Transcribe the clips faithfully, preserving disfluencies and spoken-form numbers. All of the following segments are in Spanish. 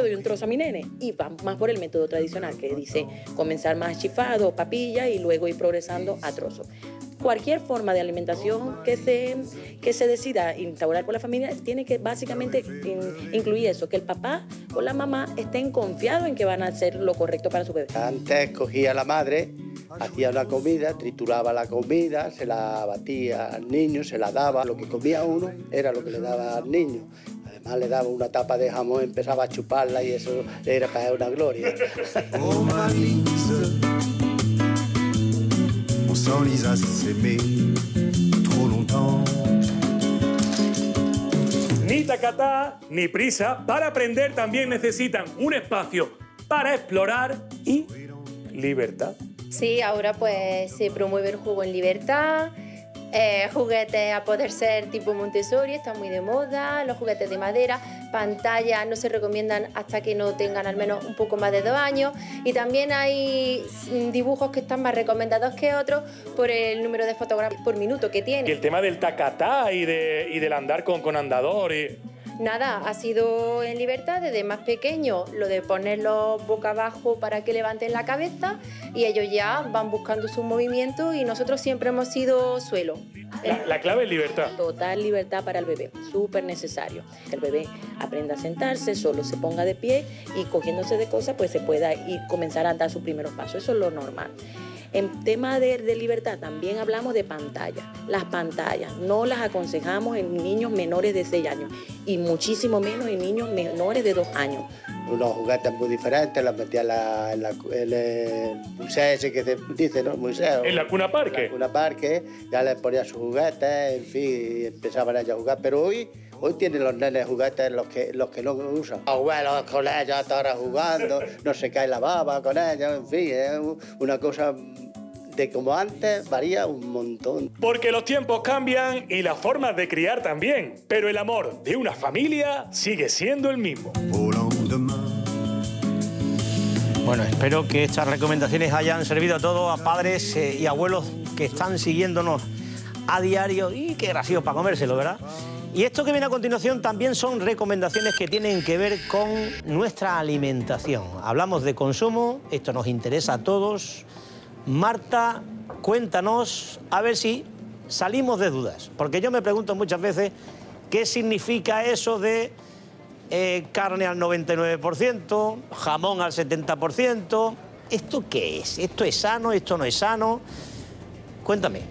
doy un trozo a mi nene. Y vamos más por el método tradicional, que dice comenzar más chifado, papilla y luego ir progresando a trozos. Cualquier forma de alimentación que se, que se decida instaurar por la familia tiene que básicamente in, incluir eso, que el papá o la mamá estén confiados en que van a hacer lo correcto para su bebé. Antes cogía la madre, hacía una comida, trituraba la comida, se la batía al niño, se la daba. Lo que comía uno era lo que le daba al niño. Además le daba una tapa de jamón, empezaba a chuparla y eso era para una gloria. Ni tacatá, ni prisa. Para aprender también necesitan un espacio para explorar y libertad. Sí, ahora pues se promueve el juego en libertad, eh, juguetes a poder ser tipo Montessori, están muy de moda, los juguetes de madera, pantallas no se recomiendan hasta que no tengan al menos un poco más de dos años y también hay dibujos que están más recomendados que otros por el número de fotogramas por minuto que tiene. Y el tema del tacatá y, de, y del andar con, con andador y... Nada, ha sido en libertad desde más pequeño lo de ponerlos boca abajo para que levanten la cabeza y ellos ya van buscando sus movimientos y nosotros siempre hemos sido suelo. La, la clave es libertad. Total libertad para el bebé, súper necesario. Que el bebé aprenda a sentarse, solo se ponga de pie y cogiéndose de cosas pues se pueda ir, comenzar a dar sus primeros pasos, eso es lo normal. En tema de, de libertad también hablamos de pantallas. Las pantallas no las aconsejamos en niños menores de seis años y muchísimo menos en niños menores de dos años. Unos juguetes muy diferentes, los metía en, la, en, la, en el museo ese que te dice, ¿no? Museo. ¿En la cuna parque? En la cuna parque, ya les ponía sus juguetes, en fin, y empezaban ellos a jugar. Pero hoy, hoy tienen los nenes juguetes los que, los que no usan. Abuelos con ellos, hasta ahora jugando, no se cae la baba con ellos, en fin, es una cosa... de como antes varía un montón. Porque los tiempos cambian y las formas de criar también, pero el amor de una familia sigue siendo el mismo. Bueno, espero que estas recomendaciones hayan servido a todos, a padres eh, y abuelos que están siguiéndonos a diario y qué gracioso para comérselo, ¿verdad? Y esto que viene a continuación también son recomendaciones que tienen que ver con nuestra alimentación. Hablamos de consumo, esto nos interesa a todos. Marta, cuéntanos, a ver si salimos de dudas, porque yo me pregunto muchas veces qué significa eso de eh, carne al noventa y nueve por ciento, jamón al setenta por ciento. ¿Esto qué es? ¿Esto es sano? ¿Esto no es sano? Cuéntame.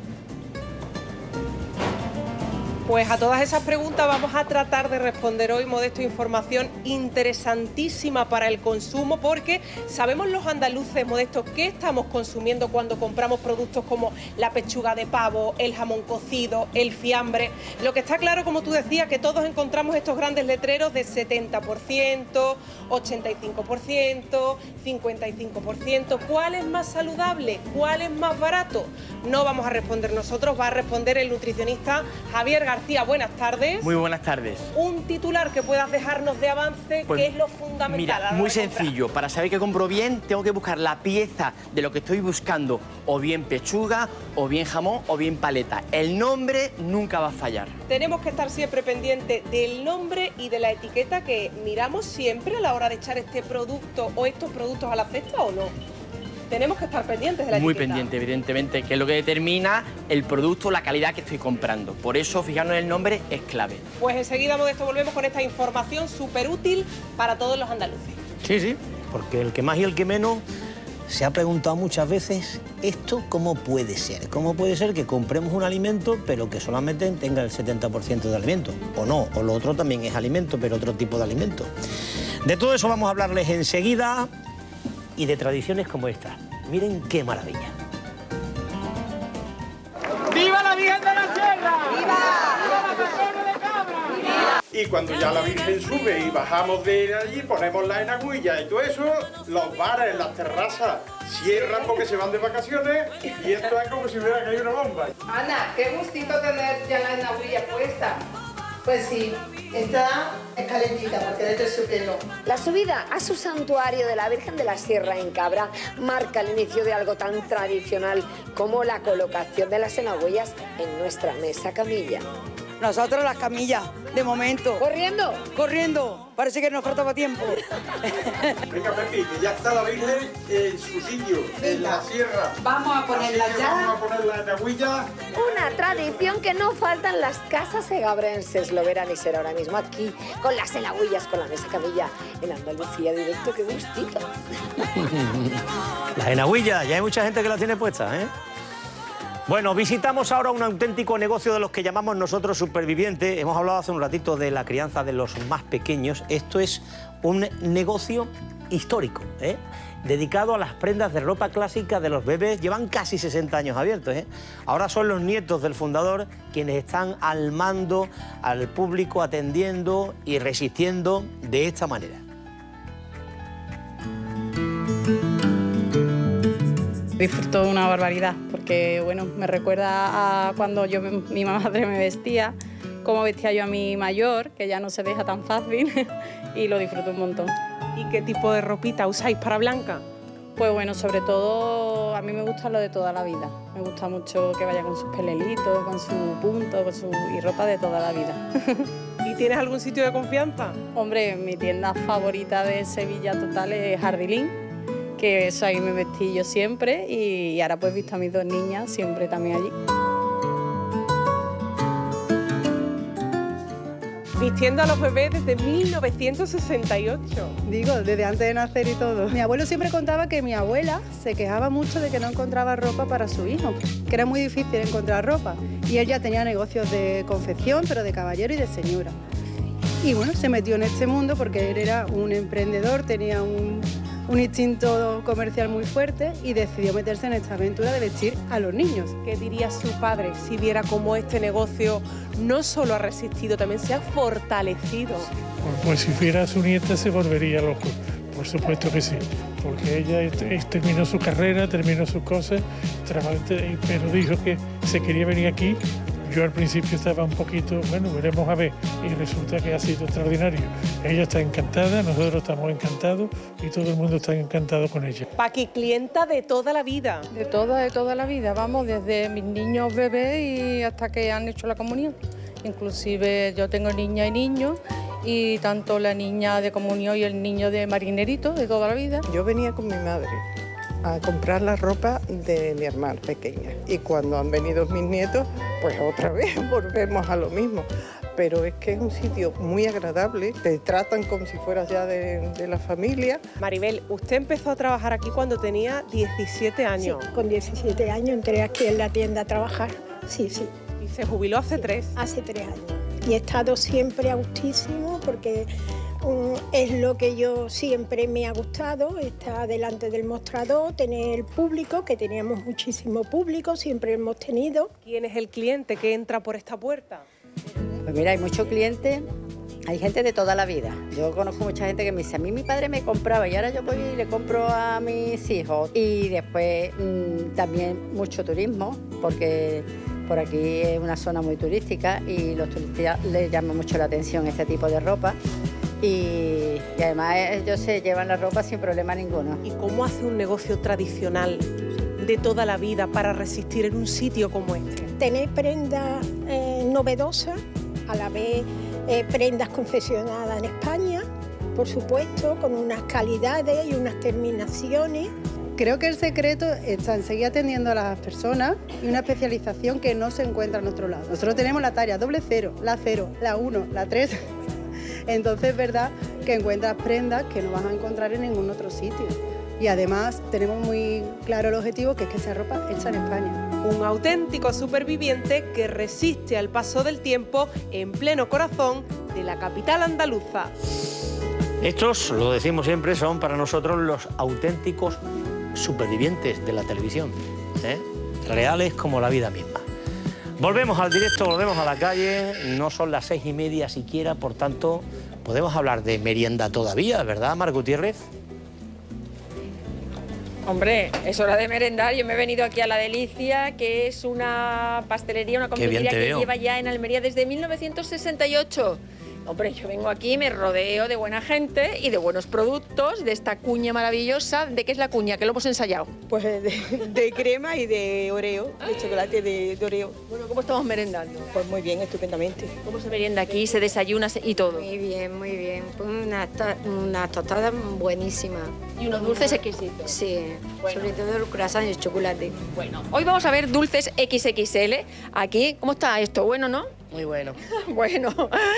Pues a todas esas preguntas vamos a tratar de responder hoy, Modesto, información interesantísima para el consumo, porque sabemos los andaluces, Modesto, qué estamos consumiendo cuando compramos productos como la pechuga de pavo, el jamón cocido, el fiambre. Lo que está claro, como tú decías, que todos encontramos estos grandes letreros de setenta por ciento, ochenta y cinco por ciento, cincuenta y cinco por ciento. ¿Cuál es más saludable? ¿Cuál es más barato? No vamos a responder nosotros, va a responder el nutricionista Javier García. García, buenas tardes. Muy buenas tardes. Un titular que puedas dejarnos de avance, pues, ¿qué es lo fundamental? Mira, muy sencillo. Para saber que compro bien, tengo que buscar la pieza de lo que estoy buscando. O bien pechuga, o bien jamón, o bien paleta. El nombre nunca va a fallar. Tenemos que estar siempre pendientes del nombre y de la etiqueta que miramos siempre a la hora de echar este producto o estos productos a la cesta, ¿o no? Tenemos que estar pendientes de la Muy etiqueta. pendiente, evidentemente, que es lo que determina el producto, la calidad que estoy comprando. Por eso, fijarnos en el nombre es clave. Pues enseguida, Modesto, volvemos con esta información súper útil para todos los andaluces. Sí, sí, porque el que más y el que menos se ha preguntado muchas veces, ¿esto cómo puede ser? ¿Cómo puede ser que compremos un alimento pero que solamente tenga el setenta por ciento de alimento? O no, o lo otro también es alimento, pero otro tipo de alimento. De todo eso vamos a hablarles enseguida. Y de tradiciones como esta. Miren qué maravilla. ¡Viva la Virgen de la Sierra! ¡Viva! ¡Viva la persona de cabra! ¡Viva! Y cuando ya la Virgen sube y bajamos de allí, ponemos la enagüilla y todo eso, los bares, las terrazas cierran porque se van de vacaciones y esto es como si hubiera caído una bomba. Ana, qué gustito tener ya la enagüilla puesta. Pues sí, esta es calentita porque desde su pelo. La subida a su santuario de la Virgen de la Sierra en Cabra marca el inicio de algo tan tradicional como la colocación de las enagüillas en nuestra mesa camilla. Nosotros las camillas, de momento. ¿Corriendo? Corriendo. parece que nos faltaba tiempo. Venga, Pepi, que ya está la Virgen en su sitio, en la sierra. Vamos a ponerla Así que ya. Vamos a ponerla en agüilla. Una tradición que no falta en las casas segabrenses. Lo verán y será ahora mismo aquí, con las enagüillas, con la mesa camilla, en Andalucía directo. ¡Qué gustito! Las enagüillas, ya hay mucha gente que las tiene puestas, ¿eh? Bueno, visitamos ahora un auténtico negocio de los que llamamos nosotros supervivientes. Hemos hablado hace un ratito de la crianza de los más pequeños. Esto es un negocio histórico, ¿eh? Dedicado a las prendas de ropa clásica de los bebés. Llevan casi sesenta años abiertos, ¿eh? Ahora son los nietos del fundador quienes están al mando, al público, atendiendo y resistiendo de esta manera. Disfruto de una barbaridad, porque bueno, me recuerda a cuando yo, mi madre me vestía, cómo vestía yo a mi mayor, que ya no se deja tan fácil, y lo disfruto un montón. ¿Y qué tipo de ropita usáis para Blanca? Pues bueno, sobre todo a mí me gusta lo de toda la vida. Me gusta mucho que vaya con sus pelelitos, con su punto, con su y ropa de toda la vida. ¿Y tienes algún sitio de confianza? Hombre, mi tienda favorita de Sevilla total es Jardilín, que eso ahí me vestí yo siempre y ahora pues he visto a mis dos niñas siempre también allí. Vistiendo a los bebés desde mil novecientos sesenta y ocho. Digo, desde antes de nacer y todo. Mi abuelo siempre contaba que mi abuela se quejaba mucho de que no encontraba ropa para su hijo, que era muy difícil encontrar ropa. Y él ya tenía negocios de confección, pero de caballero y de señora. Y bueno, se metió en este mundo porque él era un emprendedor, tenía un, un instinto comercial muy fuerte y decidió meterse en esta aventura de vestir a los niños. ¿Qué diría su padre si viera cómo este negocio no solo ha resistido, también se ha fortalecido? Pues, pues si fuera a su nieta se volvería loco, por supuesto que sí, porque ella es, es, terminó su carrera, terminó sus cosas, trabajó, pero dijo que se quería venir aquí. Yo al principio estaba un poquito, bueno, veremos a ver, y resulta que ha sido extraordinario. Ella está encantada, nosotros estamos encantados y todo el mundo está encantado con ella. Paqui, clienta de toda la vida. De toda, de toda la vida, vamos, desde mis niños bebés y hasta que han hecho la comunión. Inclusive yo tengo niña y niño, y tanto la niña de comunión y el niño de marinerito, de toda la vida. Yo venía con mi madre a comprar la ropa de mi hermana pequeña. Y cuando han venido mis nietos, pues otra vez volvemos a lo mismo. Pero es que es un sitio muy agradable, te tratan como si fueras ya de, de la familia. Maribel, usted empezó a trabajar aquí cuando tenía diecisiete años. Sí, con diecisiete años entré aquí en la tienda a trabajar, sí, sí. ¿Y se jubiló hace tres? Hace tres años. Y he estado siempre a gustísimo porque es lo que yo siempre me ha gustado, estar delante del mostrador, tener el público, que teníamos muchísimo público, siempre hemos tenido. ¿Quién es el cliente que entra por esta puerta? Pues mira, hay muchos clientes, hay gente de toda la vida. Yo conozco mucha gente que me dice, a mí mi padre me compraba y ahora yo voy y le compro a mis hijos. Y después mmm, también mucho turismo, porque por aquí es una zona muy turística y los turistas les llama mucho la atención este tipo de ropa. Y, y además ellos se llevan la ropa sin problema ninguno. ¿Y cómo hace un negocio tradicional de toda la vida para resistir en un sitio como este? Tener prendas eh, novedosas, a la vez eh, prendas confeccionadas en España, por supuesto, con unas calidades y unas terminaciones. Creo que el secreto está en seguir atendiendo a las personas y una especialización que no se encuentra en otro lado. Nosotros tenemos la talla doble cero, la cero, la uno, la tres. Entonces es verdad que encuentras prendas que no vas a encontrar en ningún otro sitio. Y además tenemos muy claro el objetivo, que es que sea ropa hecha en España. Un auténtico superviviente que resiste al paso del tiempo en pleno corazón de la capital andaluza. Estos, lo decimos siempre, son para nosotros los auténticos supervivientes de la televisión, ¿eh? Reales como la vida misma. Volvemos al directo, volvemos a la calle, no son las seis y media siquiera, por tanto, podemos hablar de merienda todavía, ¿verdad, Mar Gutiérrez? Hombre, es hora de merendar. Yo me he venido aquí a La Delicia, que es una pastelería, una confitería que lleva ya en Almería desde mil novecientos sesenta y ocho. Hombre, yo vengo aquí, me rodeo de buena gente y de buenos productos, de esta cuña maravillosa. ¿De qué es la cuña? ¿Qué lo hemos ensayado? Pues de, de crema y de oreo, de chocolate de, de oreo. Bueno, ¿cómo estamos merendando? Pues muy bien, estupendamente. ¿Cómo se merienda aquí? ¿Se desayuna y todo? Muy bien, muy bien. Unas una tostadas buenísimas. Y unos dulces exquisitos. Sí, bueno. Sobre todo el croissant y el chocolate. Bueno, hoy vamos a ver dulces equis equis ele. Aquí, ¿cómo está esto? ¿Bueno, no? Muy bueno. Bueno,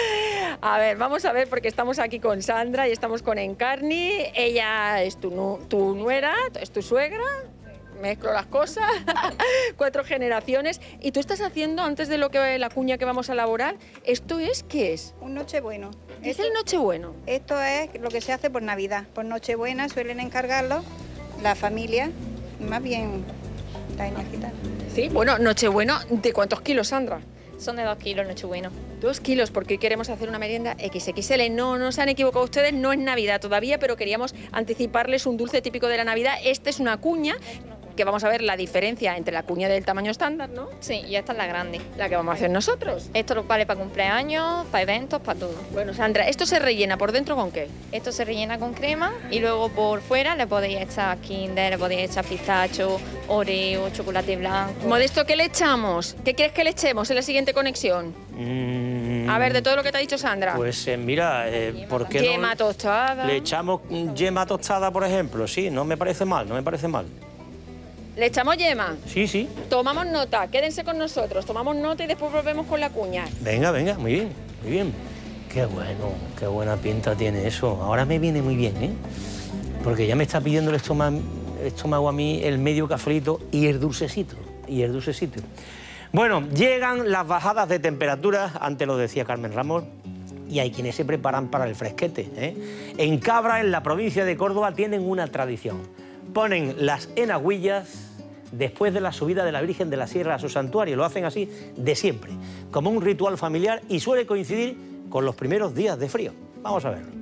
a ver, vamos a ver, porque estamos aquí con Sandra y estamos con Encarni. Ella es tu, nu tu nuera, es tu suegra. Mezclo las cosas. Cuatro generaciones. Y tú estás haciendo, antes de lo que la cuña que vamos a elaborar, ¿esto es qué es? Un Nochebueno. ¿Qué es el Nochebueno? Esto es lo que se hace por Navidad. Por Nochebuena suelen encargarlo la familia, más bien la gitana. Sí, bueno, Nochebueno, ¿de cuántos kilos, Sandra? Son de dos kilos, Nochebueno. Dos kilos, porque hoy queremos hacer una merienda equis equis ele. No, no se han equivocado ustedes, no es Navidad todavía, pero queríamos anticiparles un dulce típico de la Navidad. Este es una cuña, que vamos a ver la diferencia entre la cuña del tamaño estándar, ¿no? Sí, y esta es la grande. La que vamos a hacer nosotros. Esto lo vale para cumpleaños, para eventos, para todo. Bueno, Sandra, ¿esto se rellena por dentro con qué? Esto se rellena con crema y luego por fuera le podéis echar Kinder, le podéis echar pistacho, oreo, chocolate blanco. Modesto, ¿qué le echamos? ¿Qué quieres que le echemos en la siguiente conexión? Mm, a ver, de todo lo que te ha dicho Sandra. Pues eh, mira, eh, ¿por qué yema no tostada. le echamos yema tostada, por ejemplo? Sí, no me parece mal, no me parece mal. ¿Le echamos yema? Sí, sí. Tomamos nota, quédense con nosotros, tomamos nota y después volvemos con la cuña. Venga, venga, muy bien, muy bien. Qué bueno, qué buena pinta tiene eso. Ahora me viene muy bien, ¿eh? Porque ya me está pidiendo el estómago, el estómago a mí el medio cafelito y el dulcecito, y el dulcecito. Bueno, llegan las bajadas de temperatura, antes lo decía Carmen Ramos, y hay quienes se preparan para el fresquete, ¿eh? En Cabra, en la provincia de Córdoba, tienen una tradición. Ponen las enagüillas después de la subida de la Virgen de la Sierra a su santuario. Lo hacen así de siempre, como un ritual familiar, y suele coincidir con los primeros días de frío. Vamos a verlo.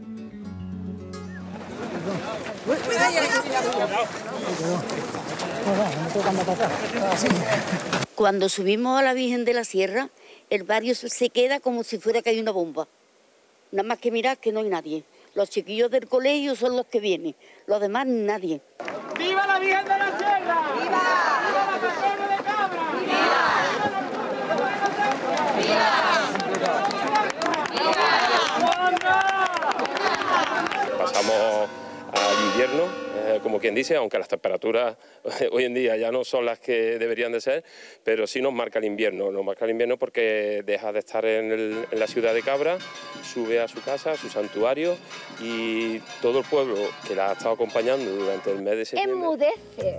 Cuando subimos a la Virgen de la Sierra, el barrio se queda como si fuera que hay una bomba. Nada más que mirar que no hay nadie. Los chiquillos del colegio son los que vienen, los demás nadie. ¡Viva la Virgen de la Sierra! ¡Viva! ¡Viva la patrona de Cabra! ¡Viva! Pasamos al invierno, eh, como quien dice, aunque las temperaturas hoy en día ya no son las que deberían de ser, pero sí nos marca el invierno, nos marca el invierno porque deja de estar en, el, en la ciudad de Cabra, sube a su casa, a su santuario, y todo el pueblo que la ha estado acompañando durante el mes de septiembre. Enmudece.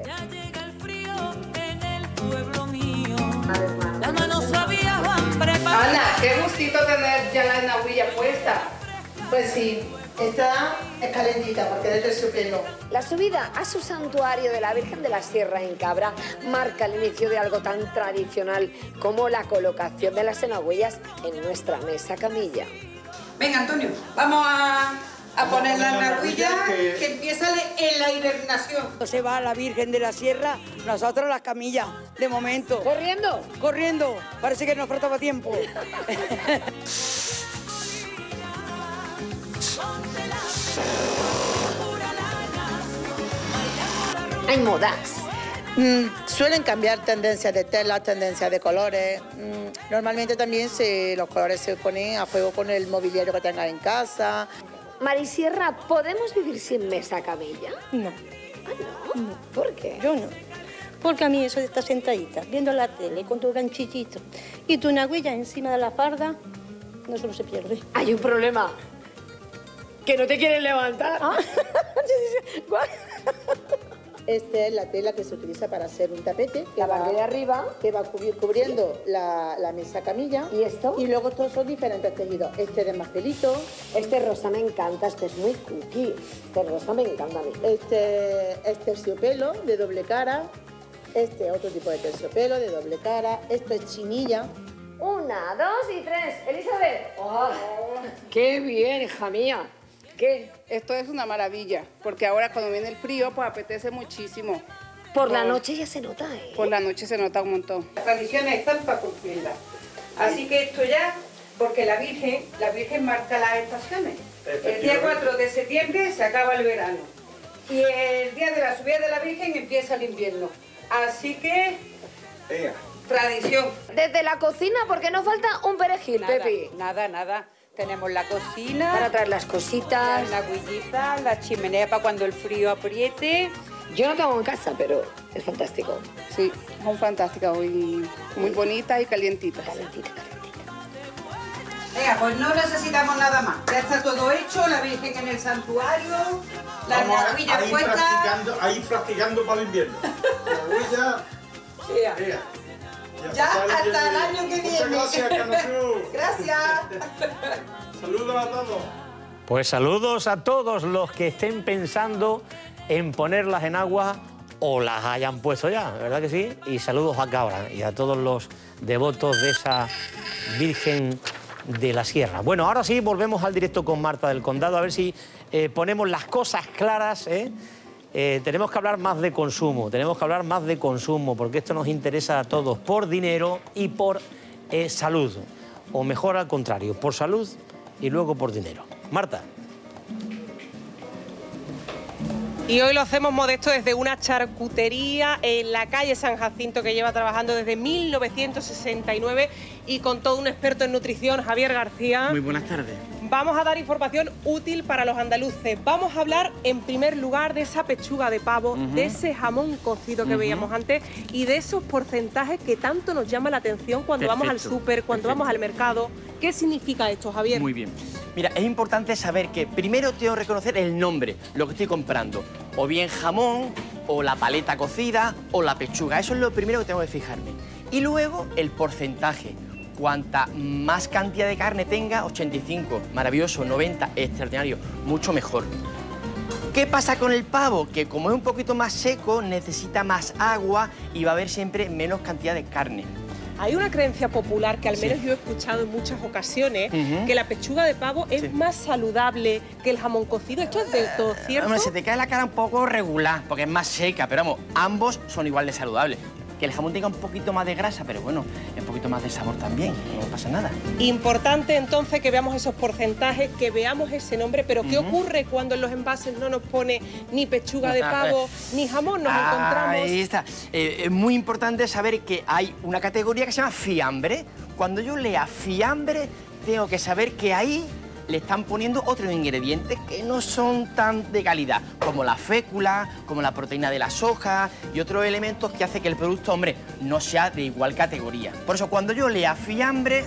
Ana, qué gustito tener ya la enaguilla puesta. Pues sí, esta es calentita porque dentro es su pelo. La subida a su santuario de la Virgen de la Sierra en Cabra marca el inicio de algo tan tradicional como la colocación de las enagüillas en nuestra mesa camilla. Venga, Antonio, vamos a, a poner la enagüilla que... que empieza en la hibernación. Se va la Virgen de la Sierra, nosotros las camillas, de momento. ¿Corriendo? Corriendo, parece que nos faltaba tiempo. Hay modas. Mm, suelen cambiar tendencias de tela, tendencias de colores. Mm, normalmente también se, los colores se ponen a juego con el mobiliario que tengas en casa. Marisierra, ¿podemos vivir sin mesa camilla? No. Ah, ¿no? No. ¿Por qué? Yo no. Porque a mí eso de estar sentadita, viendo la tele con tu ganchillito y tu enagüilla encima de la farda, no solo se pierde. Hay un problema. ¿Que no te quieres levantar? ¿Ah? Esta es la tela que se utiliza para hacer un tapete. Que la va, parte de arriba. Que va cubrir, cubriendo ¿sí? la, la mesa camilla. ¿Y esto? Y luego todos son diferentes tejidos. Este de más pelito. Este rosa me encanta, este es muy cookie. Este rosa me encanta a mí. Este es terciopelo de doble cara. Este otro tipo de terciopelo de doble cara. Esto es chinilla. Una, dos y tres. Elizabeth. Oh, ¡qué bien, hija mía! ¿Qué? Esto es una maravilla, porque ahora cuando viene el frío, pues apetece muchísimo. Por la noche ya se nota, ¿eh? Por la noche se nota un montón. Las tradiciones están para cumplirlas. Así que esto ya porque la Virgen, la Virgen marca las estaciones. El día cuatro de septiembre se acaba el verano y el día de la subida de la Virgen empieza el invierno. Así que, Ea. tradición. Desde la cocina, porque nos falta un perejil, Nada, Pepi. nada, nada. Tenemos la cocina. Para traer las cositas. La agüillita, la chimenea para cuando el frío apriete. Yo no tengo en casa, pero es fantástico. Sí, son fantásticas, muy, muy bonitas y calientitas. Calentita, Venga, pues no necesitamos nada más. Ya está todo hecho, la Virgen en el santuario, las Vamos a- naguillas ahí puestas. practicando, ahí practicando para el invierno. La huella. Ea. Ea. Ya pasó hasta invierno. el año que Muchas viene. gracias, Canasú. Gracias. Saludos a todos. Pues saludos a todos los que estén pensando en ponerlas en agua o las hayan puesto ya, ¿verdad que sí? Y saludos a Cabra y a todos los devotos de esa Virgen de la Sierra. Bueno, ahora sí, volvemos al directo con Marta del Condado, a ver si eh, ponemos las cosas claras, ¿eh? Eh, tenemos que hablar más de consumo, tenemos que hablar más de consumo, porque esto nos interesa a todos, por dinero y por eh, salud. O mejor al contrario, por salud y luego por dinero. Marta. Y hoy lo hacemos, Modesto, desde una charcutería en la calle San Jacinto que lleva trabajando desde mil novecientos sesenta y nueve y con todo un experto en nutrición, Javier García. Muy buenas tardes. Vamos a dar información útil para los andaluces. Vamos a hablar en primer lugar de esa pechuga de pavo, Uh-huh. de ese jamón cocido que Uh-huh. veíamos antes y de esos porcentajes que tanto nos llama la atención cuando vamos al Perfecto, súper, cuando perfecto. vamos al mercado. ¿Qué significa esto, Javier? Muy bien. Mira, es importante saber que primero tengo que reconocer el nombre, lo que estoy comprando. O bien jamón, o la paleta cocida, o la pechuga. Eso es lo primero que tengo que fijarme. Y luego el porcentaje. Cuanta más cantidad de carne tenga, ochenta y cinco, maravilloso, noventa, extraordinario, mucho mejor. ¿Qué pasa con el pavo? Que como es un poquito más seco, necesita más agua y va a haber siempre menos cantidad de carne. Hay una creencia popular que al Sí. menos yo he escuchado en muchas ocasiones, Ujú. que la pechuga de pavo es Sí. más saludable que el jamón cocido. ¿Esto es del todo cierto? Hombre, se te cae la cara un poco regular, porque es más seca, pero vamos, ambos son igual de saludables. Que el jamón tenga un poquito más de grasa, pero bueno, un poquito más de sabor también, no pasa nada. Importante entonces que veamos esos porcentajes, que veamos ese nombre, pero ¿qué Ujú. ocurre cuando en los envases no nos pone ni pechuga de pavo ni jamón? Nos Ah, encontramos... Ahí está. Eh, es muy importante saber que hay una categoría que se llama fiambre. Cuando yo lea fiambre, tengo que saber que ahí le están poniendo otros ingredientes que no son tan de calidad, como la fécula, como la proteína de la soja y otros elementos que hacen que el producto, hombre, no sea de igual categoría. Por eso, cuando yo lea fiambre,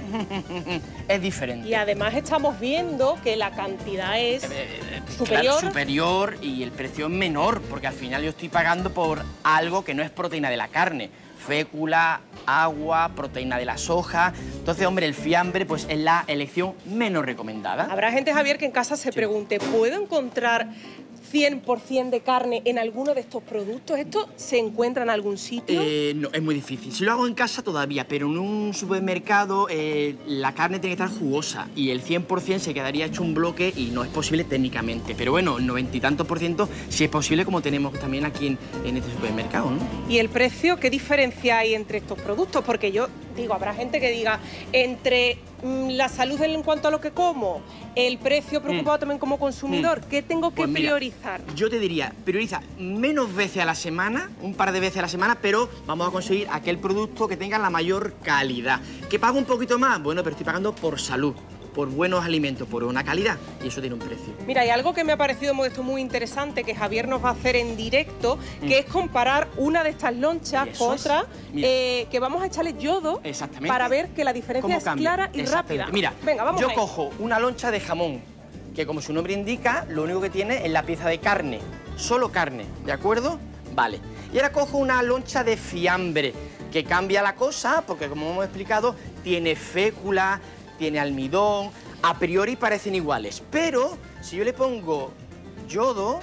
es diferente. Y además estamos viendo que la cantidad es superior. Claro, superior y el precio es menor, porque al final yo estoy pagando por algo que no es proteína de la carne. Fécula, agua, proteína de la soja. Entonces, hombre, el fiambre pues es la elección menos recomendada. Habrá gente, Javier, que en casa se pregunte, ¿puedo encontrar cien por cien de carne en alguno de estos productos? ¿Esto se encuentra en algún sitio? Eh, no, es muy difícil. Si lo hago en casa todavía, pero en un supermercado eh, la carne tiene que estar jugosa y el cien por cien se quedaría hecho un bloque y no es posible técnicamente. Pero bueno, el noventa y tantos por ciento sí es posible, como tenemos también aquí en, en este supermercado, ¿no? ¿Y el precio? ¿Qué diferencia hay entre estos productos? Porque yo digo, habrá gente que diga, entre mm, la salud en cuanto a lo que como, el precio preocupado Mm. también como consumidor, ¿qué tengo que Pues mira, priorizar? Yo te diría, prioriza menos veces a la semana, un par de veces a la semana, pero vamos a conseguir aquel producto que tenga la mayor calidad. ¿Que pago un poquito más? Bueno, pero estoy pagando por salud, por buenos alimentos, por una calidad, y eso tiene un precio. Mira, hay algo que me ha parecido, Modesto, muy interesante, que Javier nos va a hacer en directo, Mm. que es comparar una de estas lonchas Eso con es. otra, Mira. eh, que vamos a echarle yodo Exactamente. para ver que la diferencia ¿Cómo es cambia? clara y Exactamente. rápida. Mira, Venga, vamos yo a ello. cojo una loncha de jamón, que como su nombre indica, lo único que tiene es la pieza de carne, solo carne, ¿de acuerdo? Vale. Y ahora cojo una loncha de fiambre, que cambia la cosa, porque como hemos explicado, tiene fécula, tiene almidón, a priori parecen iguales, pero si yo le pongo yodo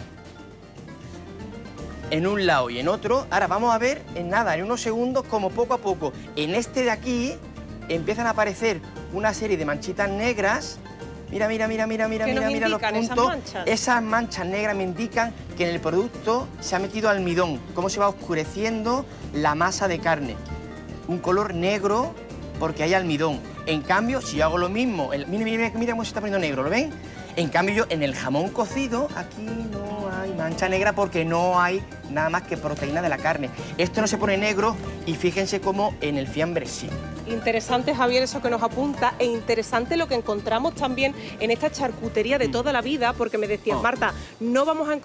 en un lado y en otro, ahora vamos a ver en nada, en unos segundos, como poco a poco, en este de aquí empiezan a aparecer una serie de manchitas negras. Mira, mira, mira, mira, mira, ¿Qué mira, nos mira los indican esas puntos. manchas? Esas manchas negras me indican que en el producto se ha metido almidón, cómo se va oscureciendo la masa de carne. Un color negro porque hay almidón. En cambio, si yo hago lo mismo, el, mira, mira, mira cómo se está poniendo negro, ¿lo ven? En cambio, yo en el jamón cocido, aquí no hay mancha negra porque no hay nada más que proteína de la carne. Esto no se pone negro y fíjense cómo en el fiambre sí. Interesante, Javier, eso que nos apunta, e interesante lo que encontramos también en esta charcutería de toda la vida, porque me decías, Oh. Marta, no vamos a encontrar